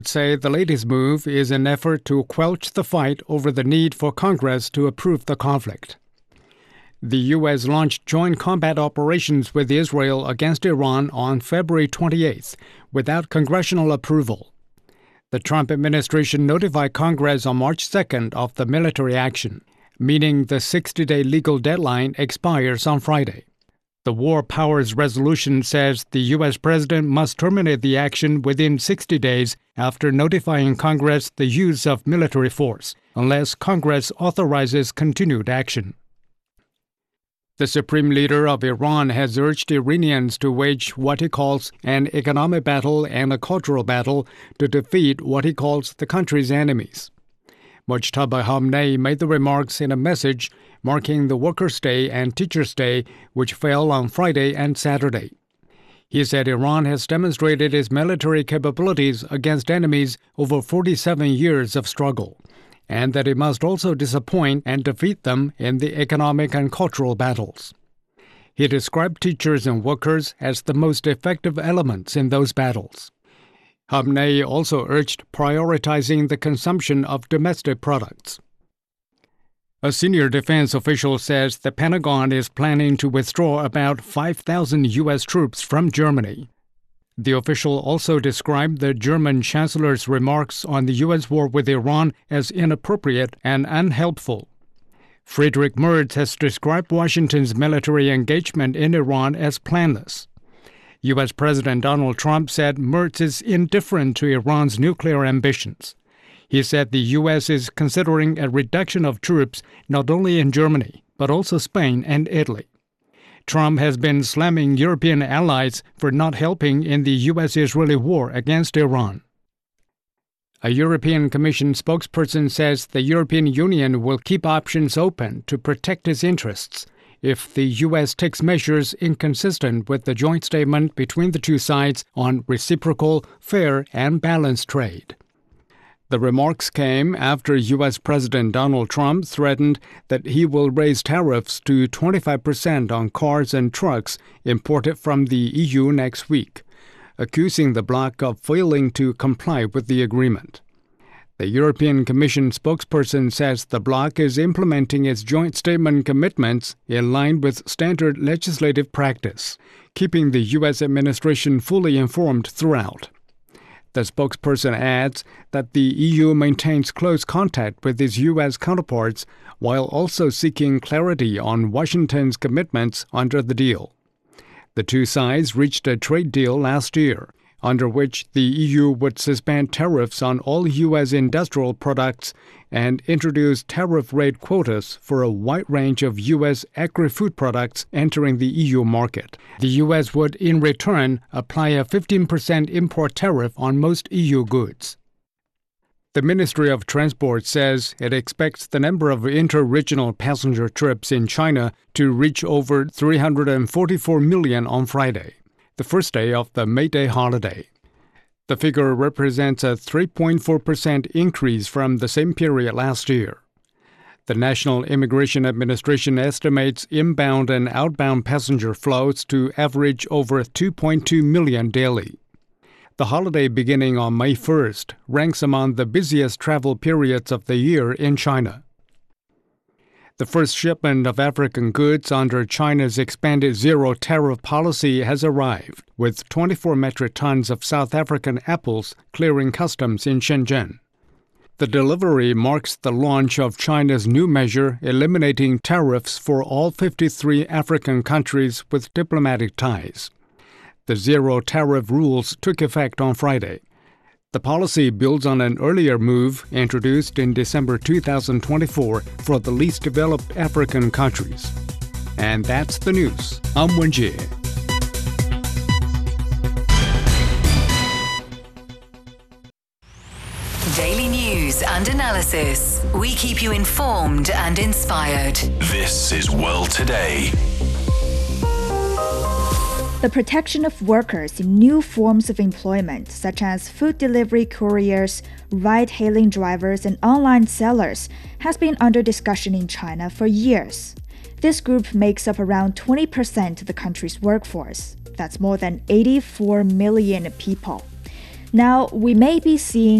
say the latest move is an effort to quench the fight over the need for Congress to approve the conflict. The U.S. launched joint combat operations with Israel against Iran on February 28th without congressional approval. The Trump administration notified Congress on March 2nd of the military action, meaning the 60-day legal deadline expires on Friday. The War Powers Resolution says the U.S. president must terminate the action within 60 days after notifying Congress the use of military force, unless Congress authorizes continued action. The supreme leader of Iran has urged Iranians to wage what he calls an economic battle and a cultural battle to defeat what he calls the country's enemies. Mojtaba Khamenei made the remarks in a message marking the Workers' Day and Teachers' Day, which fell on Friday and Saturday. He said Iran has demonstrated its military capabilities against enemies over 47 years of struggle, and that it must also disappoint and defeat them in the economic and cultural battles. He described teachers and workers as the most effective elements in those battles. Khamenei also urged prioritizing the consumption of domestic products. A senior defense official says the Pentagon is planning to withdraw about 5,000 U.S. troops from Germany. The official also described the German chancellor's remarks on the U.S. war with Iran as inappropriate and unhelpful. Friedrich Merz has described Washington's military engagement in Iran as planless. U.S. President Donald Trump said Merz is indifferent to Iran's nuclear ambitions. He said the U.S. is considering a reduction of troops not only in Germany, but also Spain and Italy. Trump has been slamming European allies for not helping in the U.S.-Israeli war against Iran. A European Commission spokesperson says the European Union will keep options open to protect its interests if the U.S. takes measures inconsistent with the joint statement between the two sides on reciprocal, fair, and balanced trade. The remarks came after U.S. President Donald Trump threatened that he will raise tariffs to 25% on cars and trucks imported from the EU next week, accusing the bloc of failing to comply with the agreement. The European Commission spokesperson says the bloc is implementing its joint statement commitments in line with standard legislative practice, keeping the U.S. administration fully informed throughout. The spokesperson adds that the EU maintains close contact with its U.S. counterparts while also seeking clarity on Washington's commitments under the deal. The two sides reached a trade deal last year, under which the EU would suspend tariffs on all U.S. industrial products and introduce tariff rate quotas for a wide range of U.S. agri-food products entering the EU market. The U.S. would, in return, apply a 15% import tariff on most EU goods. The Ministry of Transport says it expects the number of inter-regional passenger trips in China to reach over 344 million on Friday, the first day of the May Day holiday. The figure represents a 3.4% increase from the same period last year. The National Immigration Administration estimates inbound and outbound passenger flows to average over 2.2 million daily. The holiday beginning on May 1st ranks among the busiest travel periods of the year in China. The first shipment of African goods under China's expanded zero-tariff policy has arrived, with 24 metric tons of South African apples clearing customs in Shenzhen. The delivery marks the launch of China's new measure eliminating tariffs for all 53 African countries with diplomatic ties. The zero-tariff rules took effect on Friday. The policy builds on an earlier move introduced in December 2024 for the least developed African countries. And that's the news. I'm Wen-Jie. Daily news and analysis. We keep you informed and inspired. This is World Today. The protection of workers in new forms of employment, such as food delivery couriers, ride-hailing drivers, and online sellers, has been under discussion in China for years. This group makes up around 20% of the country's workforce. That's more than 84 million people. Now, we may be seeing